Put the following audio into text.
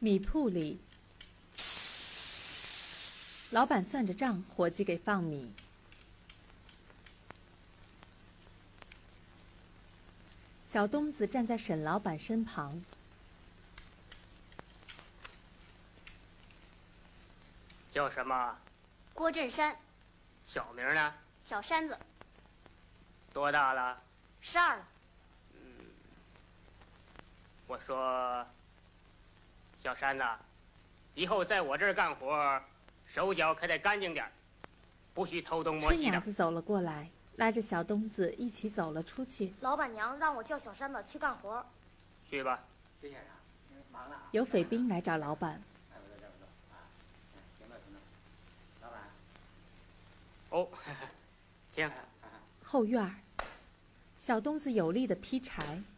米铺里，老板算着账，伙计给放米。小东子站在沈老板身旁。 叫什么？ 郭振山。 小名呢？ 小山子。 多大了 ？12了。 我说，小山呐，以后在我这儿干活，手脚可得干净点，不许偷东摸西的。 春伢子走了过来，拉着小东子一起走了出去。 老板娘让我叫小山子去干活。 去吧。 徐先生，忙了啊。 有匪兵来找老板。 行了，老板。 哦，行。 后院儿，小东子有力地劈柴。